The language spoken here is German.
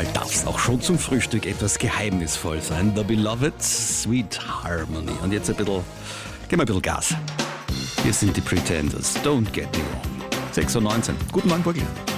manchmal darf es auch schon zum Frühstück etwas geheimnisvoll sein. The Beloved, Sweet Harmony. Und jetzt geben wir ein bisschen Gas. Hier sind die Pretenders. Don't get me wrong. 6:19 Uhr. Guten Morgen, Burgel.